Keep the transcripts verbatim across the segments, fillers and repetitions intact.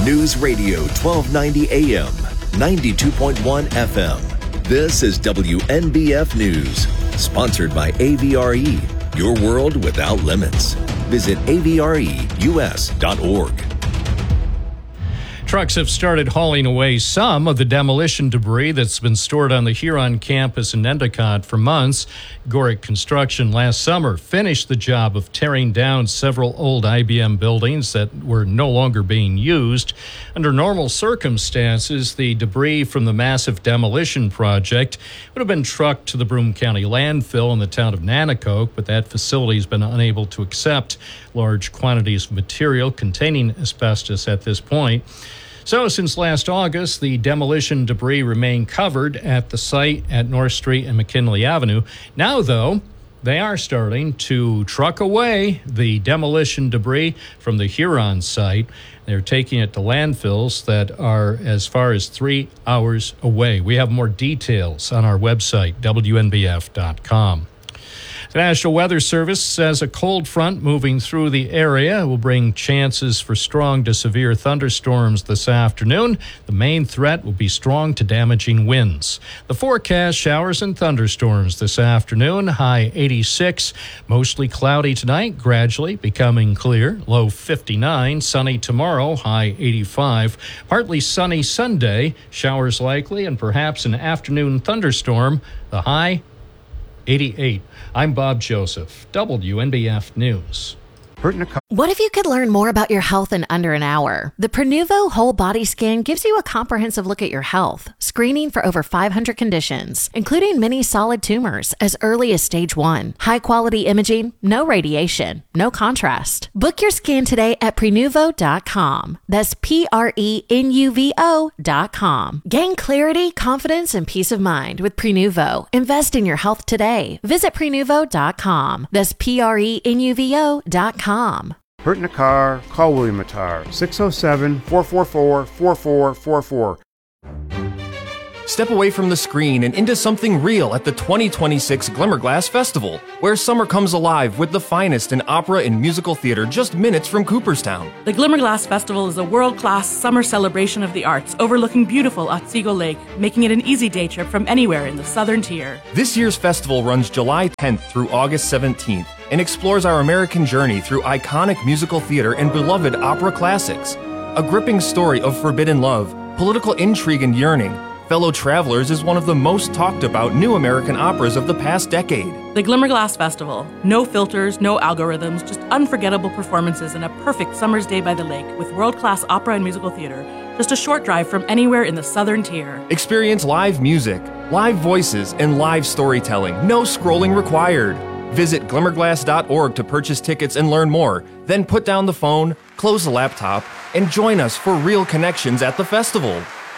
News Radio twelve ninety A M, ninety-two point one F M. This is W N B F News, sponsored by A V R E, your world without limits. Visit A V R E U S dot org. Trucks have started hauling away some of the demolition debris that's been stored on the Huron campus in Endicott for months. Gorick Construction last summer finished the job of tearing down several old I B M buildings that were no longer being used. Under normal circumstances, the debris from the massive demolition project would have been trucked to the Broome County landfill in the town of Nanticoke, but that facility has been unable to accept large quantities of material containing asbestos at this point. So since last August, the demolition debris remained covered at the site at North Street and McKinley Avenue. Now, though, they are starting to truck away the demolition debris from the Huron site. They're taking it to landfills that are as far as three hours away. We have more details on our website, W N B F dot com. The National Weather Service says a cold front moving through the area will bring chances for strong to severe thunderstorms this afternoon. The main threat will be strong to damaging winds. The forecast: showers and thunderstorms this afternoon, high eighty-six. Mostly cloudy tonight, gradually becoming clear, low fifty-nine. Sunny tomorrow, high eighty-five. Partly sunny Sunday, showers likely, and perhaps an afternoon thunderstorm. The high eighty-eight. I'm Bob Joseph, W N B F News. What if you could learn more about your health in under an hour? The Prenuvo Whole Body Scan gives you a comprehensive look at your health, screening for over five hundred conditions, including many solid tumors as early as stage one. High-quality imaging, no radiation, no contrast. Book your scan today at Prenuvo dot com. That's P R E N U V O dot com. Gain clarity, confidence, and peace of mind with Prenuvo. Invest in your health today. Visit Prenuvo dot com. That's P R E N U V O dot com. Hurt in a car? Call William Attar, six oh seven, four four four, four four four four. Step away from the screen and into something real at the twenty twenty-six Glimmerglass Festival, where summer comes alive with the finest in opera and musical theater just minutes from Cooperstown. The Glimmerglass Festival is a world-class summer celebration of the arts overlooking beautiful Otsego Lake, making it an easy day trip from anywhere in the southern tier. This year's festival runs July tenth through August seventeenth and explores our American journey through iconic musical theater and beloved opera classics. A gripping story of forbidden love, political intrigue and yearning, Fellow Travelers is one of the most talked about new American operas of the past decade. The Glimmerglass Festival. No filters, no algorithms, just unforgettable performances and a perfect summer's day by the lake with world-class opera and musical theater. Just a short drive from anywhere in the southern tier. Experience live music, live voices, and live storytelling. No scrolling required. Visit Glimmerglass dot org to purchase tickets and learn more. Then put down the phone, close the laptop, and join us for real connections at the festival.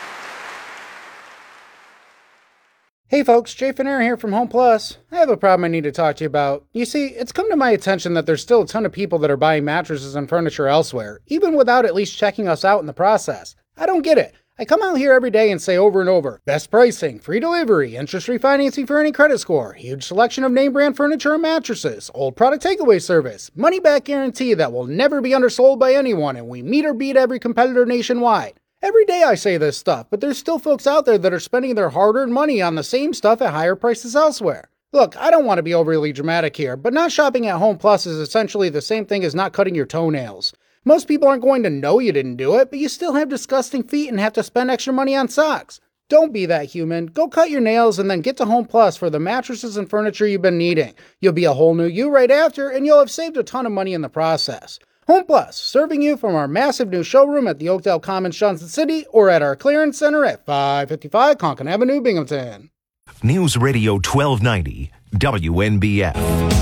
Hey folks, Jay Finera here from Home Plus. I have a problem I need to talk to you about. You see, it's come to my attention that there's still a ton of people that are buying mattresses and furniture elsewhere, even without at least checking us out in the process. I don't get it. I come out here every day and say over and over, best pricing, free delivery, interest-free financing for any credit score, huge selection of name brand furniture and mattresses, old product takeaway service, money-back guarantee that will never be undersold by anyone, and we meet or beat every competitor nationwide. Every day I say this stuff, but there's still folks out there that are spending their hard-earned money on the same stuff at higher prices elsewhere. Look, I don't want to be overly dramatic here, but not shopping at Home Plus is essentially the same thing as not cutting your toenails. Most people aren't going to know you didn't do it, but you still have disgusting feet and have to spend extra money on socks. Don't be that human. Go cut your nails and then get to Home Plus for the mattresses and furniture you've been needing. You'll be a whole new you right after, and you'll have saved a ton of money in the process. Home Plus, serving you from our massive new showroom at the Oakdale Commons, Johnson City, or at our clearance center at five fifty-five Conkin Avenue, Binghamton. News Radio twelve ninety, W N B F.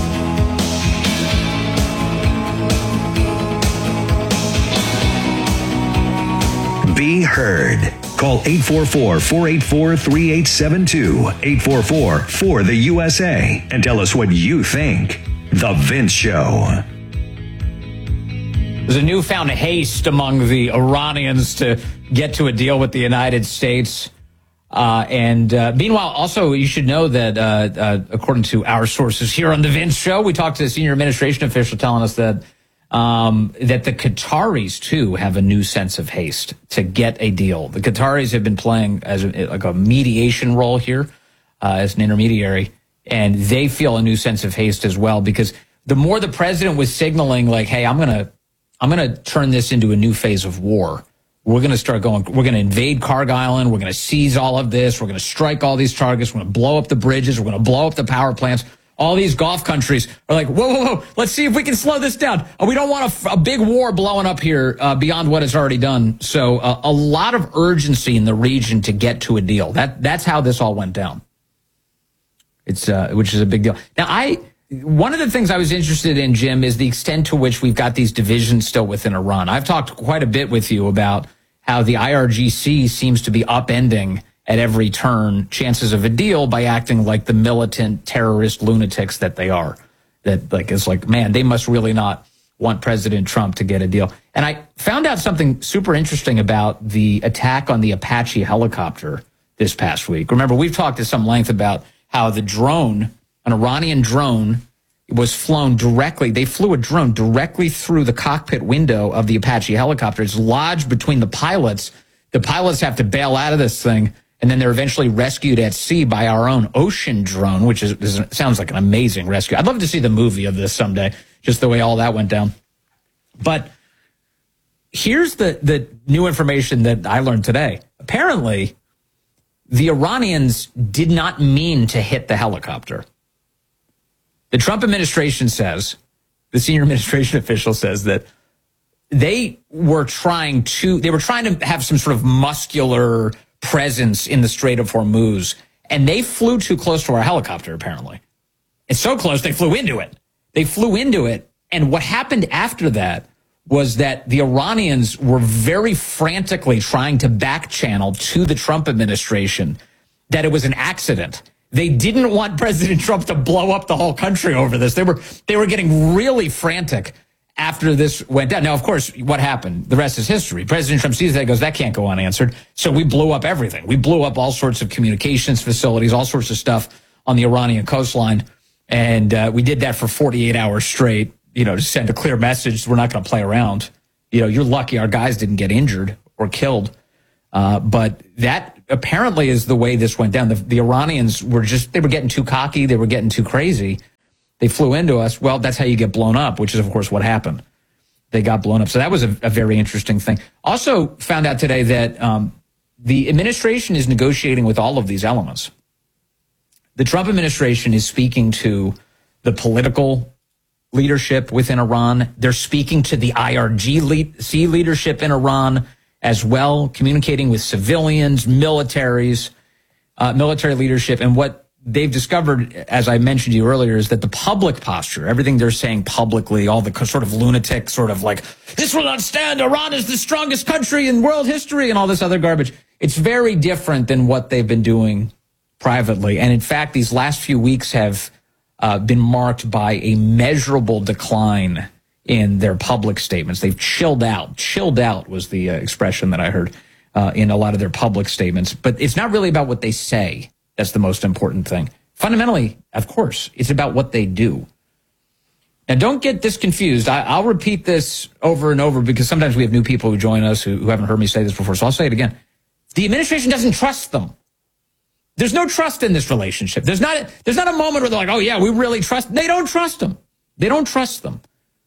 Be heard. Call eight four four, four eight four, three eight seven two, eight four four, four the U S A, and tell us what you think. The Vince Show. There's a newfound haste among the Iranians to get to a deal with the United States. Uh, and uh, meanwhile, also, you should know that, uh, uh, according to our sources here on The Vince Show, we talked to a senior administration official telling us that Um, that the Qataris, too, have a new sense of haste to get a deal. The Qataris have been playing as a, like a mediation role here uh, as an intermediary, and they feel a new sense of haste as well, because the more the president was signaling, like, hey, I'm going to I'm going to turn this into a new phase of war. We're going to start going, we're going to invade Karg Island. We're going to seize all of this. We're going to strike all these targets. We're going to blow up the bridges. We're going to blow up the power plants. All these Gulf countries are like, whoa, whoa, whoa, let's see if we can slow this down. Uh, we don't want a, a big war blowing up here uh, beyond what is already done. So uh, a lot of urgency in the region to get to a deal. That That's how this all went down. It's uh, which is a big deal. Now, I one of the things I was interested in, Jim, is the extent to which we've got these divisions still within Iran. I've talked quite a bit with you about how the I R G C seems to be upending at every turn chances of a deal by acting like the militant terrorist lunatics that they are. That like it's like, man, they must really not want President Trump to get a deal. And I found out something super interesting about the attack on the Apache helicopter this past week. Remember, we've talked at some length about how the drone, an Iranian drone, was flown directly. They flew a drone directly through the cockpit window of the Apache helicopter. It's lodged between the pilots. The pilots have to bail out of this thing, and then they're eventually rescued at sea by our own ocean drone, which is, is sounds like an amazing rescue. I'd love to see the movie of this someday, just the way all that went down. But here's the, the new information that I learned today. Apparently, the Iranians did not mean to hit the helicopter. The Trump administration says, the senior administration official says that they were trying to, they were trying to have some sort of muscular presence in the Strait of Hormuz, and they flew too close to our helicopter, apparently. It's so close, they flew into it. They flew into it, and what happened after that was that the Iranians were very frantically trying to back channel to the Trump administration that it was an accident. They didn't want President Trump to blow up the whole country over this. They were they were getting really frantic after this went down. Now, of course, what happened? The rest is history. President Trump sees that and goes, that can't go unanswered. So we blew up everything. We blew up all sorts of communications facilities, all sorts of stuff on the Iranian coastline. And uh, we did that for forty-eight hours straight, you know, to send a clear message. We're not going to play around. You know, you're lucky our guys didn't get injured or killed. Uh, but that apparently is the way this went down. The, the Iranians were just, they were getting too cocky. They were getting too crazy. They flew into us. Well, that's how you get blown up, which is, of course, what happened. They got blown up. So that was a, a very interesting thing. Also found out today that um, the administration is negotiating with all of these elements. The Trump administration is speaking to the political leadership within Iran. They're speaking to the I R G C leadership in Iran as well, communicating with civilians, militaries, uh, military leadership. And what they've discovered, as I mentioned to you earlier, is that the public posture, everything they're saying publicly, all the sort of lunatic sort of like, this will not stand, Iran is the strongest country in world history, and all this other garbage. It's very different than what they've been doing privately. And in fact, these last few weeks have uh, been marked by a measurable decline in their public statements. They've chilled out. Chilled out was the uh, expression that I heard uh, in a lot of their public statements. But it's not really about what they say. That's the most important thing. Fundamentally, of course, it's about what they do. Now, don't get this confused. I, I'll repeat this over and over because sometimes we have new people who join us who, who haven't heard me say this before. So I'll say it again. The administration doesn't trust them. There's no trust in this relationship. There's not, there's not a moment where they're like, oh, yeah, we really trust. They don't trust them. They don't trust them.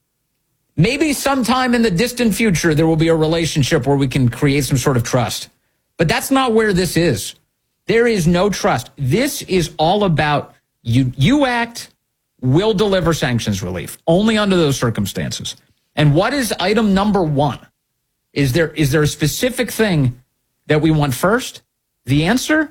Maybe sometime in the distant future, there will be a relationship where we can create some sort of trust. But that's not where this is. There is no trust. This is all about you. You act, we'll deliver sanctions relief only under those circumstances. And what is item number one? Is there is there a specific thing that we want first? The answer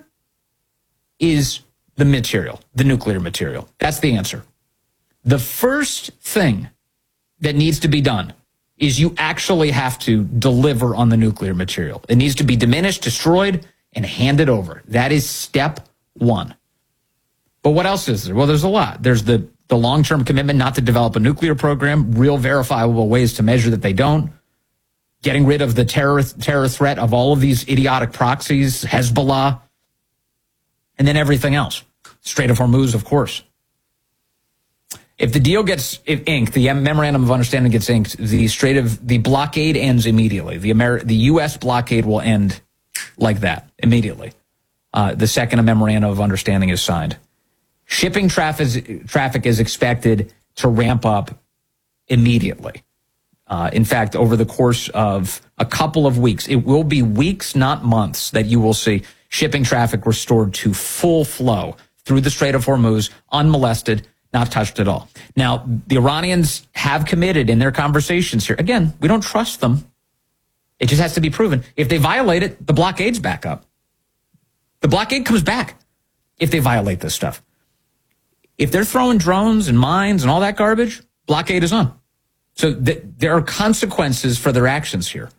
is the material, the nuclear material. That's the answer. The first thing that needs to be done is you actually have to deliver on the nuclear material. It needs to be diminished, destroyed, and handed over. That is step one. But what else is there? Well, there's a lot. There's the, the long-term commitment not to develop a nuclear program, real verifiable ways to measure that they don't, getting rid of the terror, terror threat of all of these idiotic proxies, Hezbollah, and then everything else. Strait of Hormuz, of course. If the deal gets if inked, the memorandum of understanding gets inked, the Strait of the blockade ends immediately. The Amer- the U S blockade will end like that immediately. Uh, the second memorandum of understanding is signed. Shipping traffic traffic is expected to ramp up immediately. Uh, in fact, over the course of a couple of weeks, it will be weeks, not months, that you will see shipping traffic restored to full flow through the Strait of Hormuz, unmolested, not touched at all. Now, the Iranians have committed in their conversations here. Again, we don't trust them. It just has to be proven. If they violate it, the blockade's back up. The blockade comes back if they violate this stuff. If they're throwing drones and mines and all that garbage, blockade is on. So th- there are consequences for their actions here.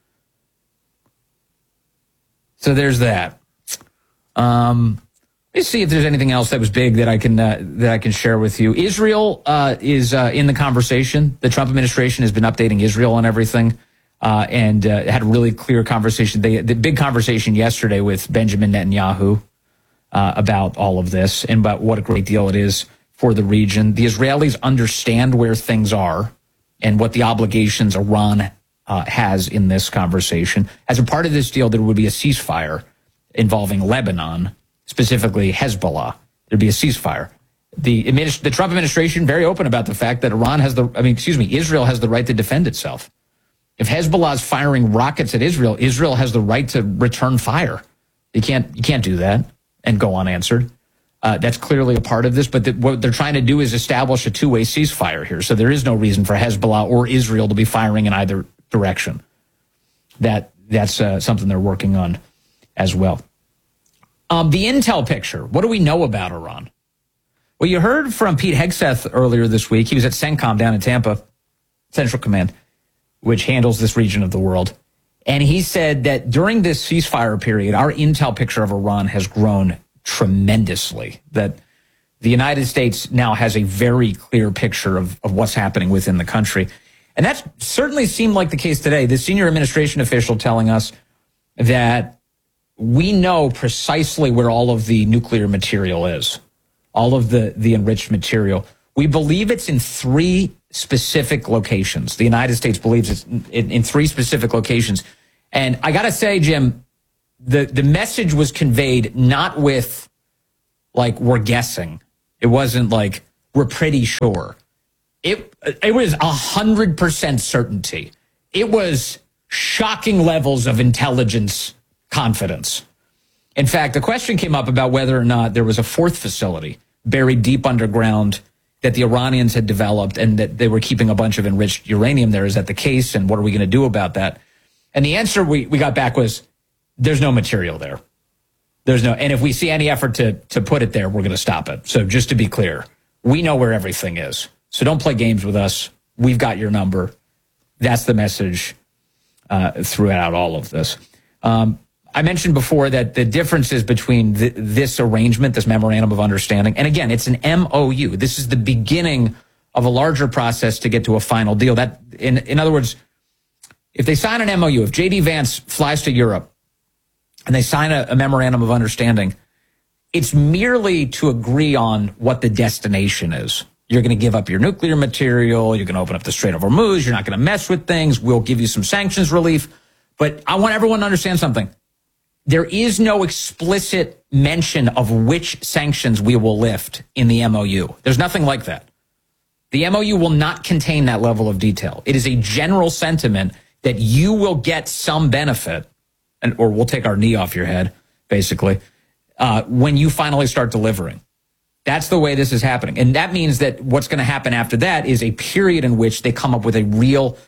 So there's that. Um, let's see if there's anything else that was big that I can uh, that I can share with you. Israel uh, is uh, in the conversation. The Trump administration has been updating Israel on everything, uh, and uh, had a really clear conversation. They the big conversation yesterday with Benjamin Netanyahu uh, about all of this and about what a great deal it is for the region. The Israelis understand where things are and what the obligations Iran uh, has in this conversation. As a part of this deal, there would be a ceasefire involving Lebanon, specifically Hezbollah. There'd be a ceasefire. The, administ- the Trump administration very open about the fact that Iran has the, I mean, excuse me, Israel has the right to defend itself. If Hezbollah is firing rockets at Israel, Israel has the right to return fire. You can't, you can't do that and go unanswered. Uh, that's clearly a part of this, but the, what they're trying to do is establish a two-way ceasefire here. So there is no reason for Hezbollah or Israel to be firing in either direction. That that's uh, something they're working on as well. Um, the intel picture. What do we know about Iran? Well, you heard from Pete Hegseth earlier this week. He was at CENTCOM down in Tampa, Central Command, which handles this region of the world. And he said that during this ceasefire period, our intel picture of Iran has grown tremendously, that the United States now has a very clear picture of, of what's happening within the country. And that certainly seemed like the case today. The senior administration official telling us that we know precisely where all of the nuclear material is, all of the, the enriched material. We believe it's in three specific locations. The United States believes it's in, in three specific locations. And I got to say, Jim, The the message was conveyed not with, like, we're guessing. It wasn't like, we're pretty sure. It it was one hundred percent certainty. It was shocking levels of intelligence confidence. In fact, the question came up about whether or not there was a fourth facility buried deep underground that the Iranians had developed and that they were keeping a bunch of enriched uranium there. Is that the case? And what are we going to do about that? And the answer we, we got back was, there's no material there. There's no, and if we see any effort to to put it there, we're going to stop it. So just to be clear, we know where everything is. So don't play games with us. We've got your number. That's the message uh, throughout all of this. Um, I mentioned before that the differences between th- this arrangement, this memorandum of understanding, and again, it's an M O U. This is the beginning of a larger process to get to a final deal. That, in in other words, if they sign an M O U, if J D Vance flies to Europe and they sign a, a memorandum of understanding, it's merely to agree on what the destination is. You're going to give up your nuclear material. You're going to open up the Strait of Hormuz. You're not going to mess with things. We'll give you some sanctions relief. But I want everyone to understand something. There is no explicit mention of which sanctions we will lift in the M O U. There's nothing like that. The M O U will not contain that level of detail. It is a general sentiment that you will get some benefit, and or we'll take our knee off your head, basically, uh, when you finally start delivering. That's the way this is happening. And that means that what's going to happen after that is a period in which they come up with a real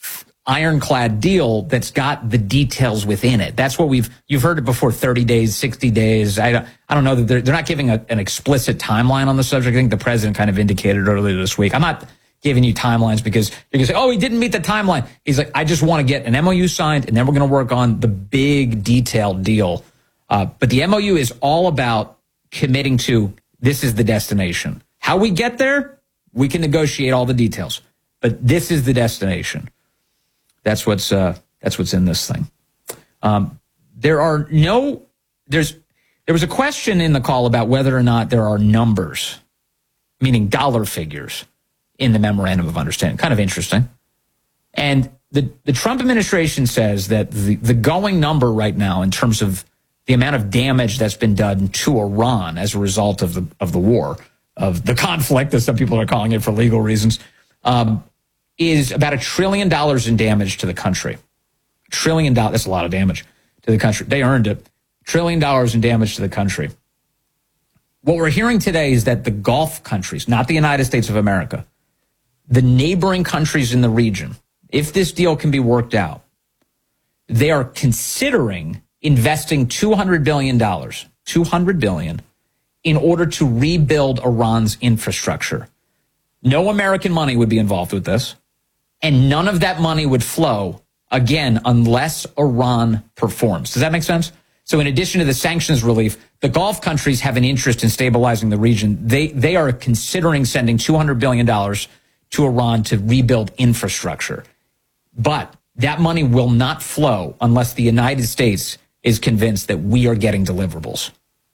ironclad deal that's got the details within it. That's what we've, you've heard it before, thirty days, sixty days. I don't, I don't know that they're, they're not giving a, an explicit timeline on the subject. I think the president kind of indicated earlier this week. I'm not giving you timelines because you're going to say, oh, he didn't meet the timeline. He's like, I just want to get an M O U signed and then we're going to work on the big detailed deal. Uh, but the M O U is all about committing to, this is the destination. How we get there, we can negotiate all the details, but this is the destination. That's what's uh, that's what's in this thing. Um, there are no there's there was a question in the call about whether or not there are numbers, meaning dollar figures, in the memorandum of understanding. Kind of interesting. And the, the Trump administration says that the, the going number right now in terms of the amount of damage that's been done to Iran as a result of the of the war, of the conflict, as some people are calling it for legal reasons, um, is about a trillion dollars in damage to the country. A trillion dollars, that's a lot of damage to the country. They earned it. Trillion dollars in damage to the country. What we're hearing today is that the Gulf countries, not the United States of America, the neighboring countries in the region, if this deal can be worked out, they are considering investing two hundred billion dollars, two hundred billion dollars, in order to rebuild Iran's infrastructure. No American money would be involved with this, and none of that money would flow, again, unless Iran performs. Does that make sense? So in addition to the sanctions relief, the Gulf countries have an interest in stabilizing the region. They they are considering sending two hundred billion dollars to Iran to rebuild infrastructure. But that money will not flow unless the United States is convinced that we are getting deliverables.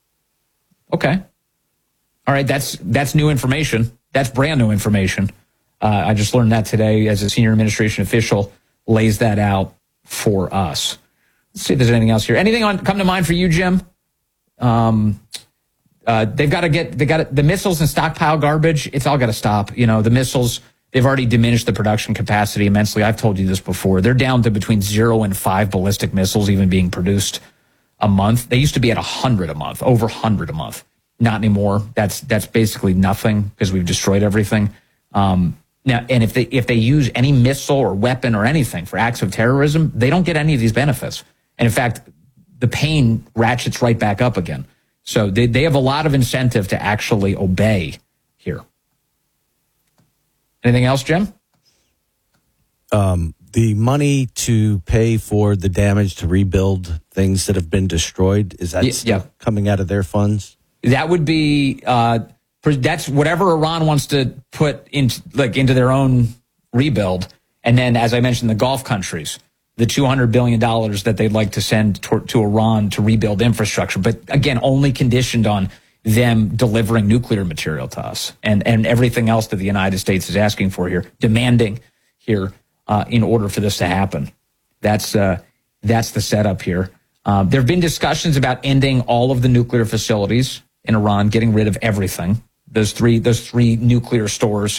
Okay. All right, that's that's new information. That's brand new information. Uh, I just learned that today as a senior administration official lays that out for us. Let's see if there's anything else here. Anything on come to mind for you, Jim? Um, uh, they've got to get they got the missiles and stockpile garbage. It's all got to stop. You know, the missiles, they've already diminished the production capacity immensely. I've told you this before. They're down to between zero and five ballistic missiles even being produced a month. They used to be at a hundred a month, over a hundred a month. Not anymore. That's that's basically nothing because we've destroyed everything. Um, now, and if they if they use any missile or weapon or anything for acts of terrorism, they don't get any of these benefits. And in fact, the pain ratchets right back up again. So they, they have a lot of incentive to actually obey here. Anything else, Jim? Um, the money to pay for the damage to rebuild things that have been destroyed, is that yeah, still yeah. coming out of their funds? That would be uh, that's whatever Iran wants to put into like into their own rebuild, and then, as I mentioned, the Gulf countries, the two hundred billion dollars that they'd like to send to, to Iran to rebuild infrastructure, but again, only conditioned on them delivering nuclear material to us and and everything else that the United States is asking for here, demanding here uh, in order for this to happen. That's uh, that's the setup here. Uh, there have been discussions about ending all of the nuclear facilities in Iran, getting rid of everything. Those three, those three nuclear stores